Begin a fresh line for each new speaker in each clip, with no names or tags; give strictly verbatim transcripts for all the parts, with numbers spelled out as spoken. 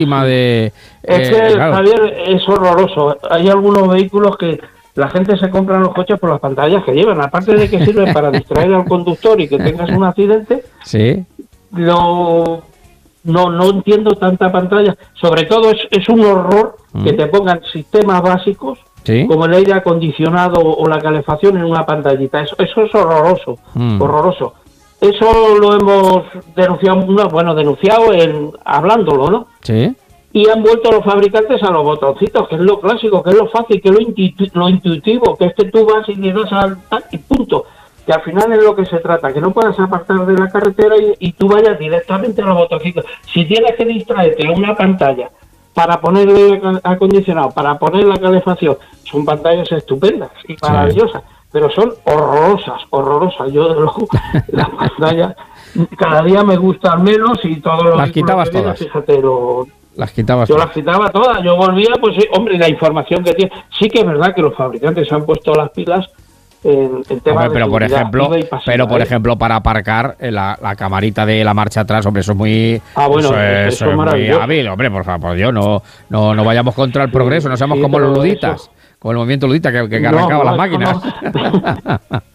de...
Es
eh,
que,
claro.
Javier, es horroroso. Hay algunos vehículos que la gente se compra los coches por las pantallas que llevan. Aparte de que sirven para distraer al conductor y que tengas un accidente,
Sí.
no, no, no entiendo tanta pantalla. Sobre todo es, es un horror
Mm.
que te pongan sistemas básicos
Sí.
como el aire acondicionado o la calefacción en una pantallita. Eso, eso es horroroso,
Mm.
horroroso. Eso lo hemos denunciado, no, bueno, denunciado en hablándolo, ¿no?
Sí.
Y han vuelto los fabricantes a los botoncitos, que es lo clásico, que es lo fácil, que es lo, intu- lo intuitivo, que es que tú vas y le das al tal y punto. Que al final es lo que se trata, que no puedas apartar de la carretera y, y tú vayas directamente a los botoncitos. Si tienes que distraerte a una pantalla para poner el aire acondicionado, para poner la calefacción, son pantallas estupendas y maravillosas, pero son horrorosas, horrorosas. Yo, de luego, las pantallas cada día me gustan menos y todos los...
Las quitabas
que vienen,
todas.
Fíjate, lo...
Las quitabas.
Yo las quitaba todas, yo volvía, pues sí, hombre, la información que tiene. Sí que es verdad que los fabricantes se han puesto las pilas en, en temas
Hombre,
de
pero por
seguridad
ejemplo,
activa y pasiva,
pero por
¿eh?
ejemplo para aparcar eh, la, la camarita de la marcha atrás, hombre, eso es muy,
Ah, bueno,
eso
eso
es,
es
eso es muy
maravilloso.
hábil, hombre, por favor, por Dios, no, no, no vayamos contra el progreso, no seamos
sí,
como los
pero
luditas,
eso-
como el movimiento ludita que, que
No,
arrancaba
no,
las
eso
máquinas.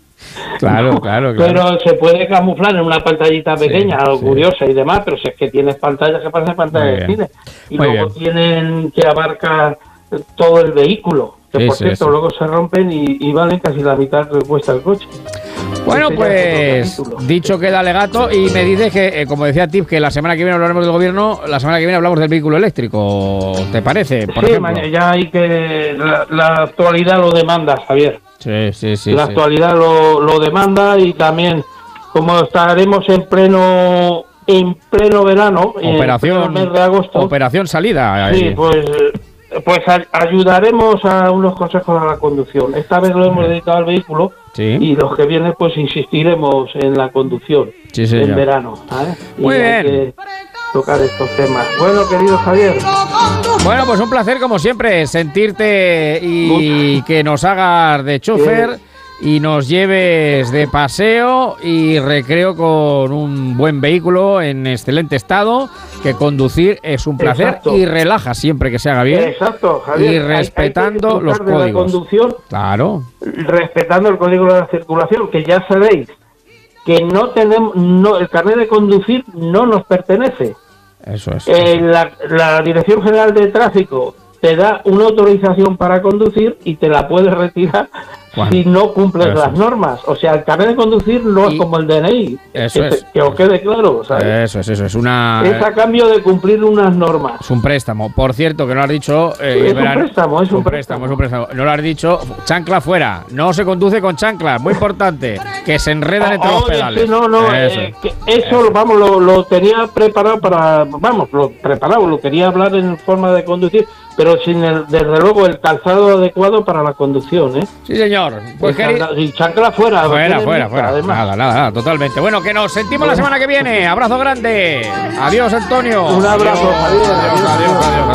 Claro,
No,
claro, claro.
Pero se puede camuflar en una pantallita
Sí,
pequeña,
sí.
curiosa y demás, pero si es que tienes pantallas que parecen pantallas
Muy
de
bien.
cine. Y
Muy
luego
bien.
tienen que abarcar todo el vehículo, que
Sí,
por
sí,
cierto
sí.
luego se rompen y, y valen casi la mitad que cuesta el coche.
Bueno,
Ese ya es
pues
otro capítulo.
dicho queda alegato y me dices que, eh, como decía Tip, que la semana que viene hablaremos del gobierno, la semana que viene hablamos del vehículo eléctrico, ¿te parece? Por
Sí,
ejemplo.
mañana ya hay que... La, la actualidad lo demanda, Javier.
Sí, sí, sí.
la
sí.
actualidad lo, lo demanda y también como estaremos en pleno en pleno verano,
Operación,
en pleno mes de agosto,
operación salida.
sí,
ahí.
pues pues a- ayudaremos a unos consejos a la conducción. Esta vez lo hemos dedicado al vehículo
Sí.
y los que vienen pues insistiremos en la conducción
Sí, señor.
en verano, ¿sabes? Y
Muy
hay
bien.
que tocar estos temas. Bueno, querido Javier,
Bueno, pues un placer como siempre sentirte y que nos hagas de chofer y nos lleves de paseo y recreo con un buen vehículo en excelente estado, que conducir es un placer.
Exacto.
Y relaja siempre que se haga bien.
exacto, Javier.
Y
Hay- hay que
respetando
disfrutar
los
de la
códigos.
conducción
Claro.
respetando el código de la circulación, que ya sabéis que no tenemos, no, el carnet de conducir no nos pertenece.
Eso es.
Eh, la, la Dirección General de Tráfico te da una autorización para conducir y te la puedes retirar
Bueno,
si no cumples
eso
las
es.
normas. O sea, el carnet de conducir no
Y-
es como el D N I.
Eso
que,
es.
que os quede claro, ¿sabes?
Eso es, eso es una...
Es a cambio de cumplir unas normas.
Es un préstamo. Por cierto, que no lo has dicho... eh,
Es un
verán-
préstamo, es un
préstamo. Es un préstamo. No lo has dicho. Chancla fuera. No se conduce con chanclas. Muy importante. Que se enredan entre los
Oye,
pedales.
sí, no, no,
Eso.
eh, que eso, vamos, lo, lo tenía preparado para, vamos, lo preparado, lo quería hablar en forma de conducir, pero sin el, desde luego el calzado adecuado para la conducción, ¿eh?
Sí, señor. Pues
El
queri-
calzado- y chancla fuera.
Fuera,
tiene
fuera,
lista,
fuera.
además.
Nada, nada, nada. Totalmente. Bueno, que nos sentimos la semana que viene. Abrazo grande. Adiós, Antonio.
Un abrazo,
Adiós,
Javier.
adiós, adiós, adiós.